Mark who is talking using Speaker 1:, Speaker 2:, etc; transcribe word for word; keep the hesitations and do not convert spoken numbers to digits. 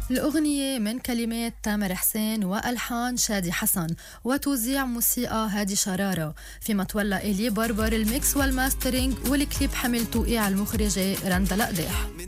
Speaker 1: الأغنية من كلمات تامر حسين وألحان شادي حسن وتوزيع موسيقى هادي شرارة، فيما تولى إلي بربر الميكس والماسترينج، والكليب حمل توقيع المخرجة رندا لقديح.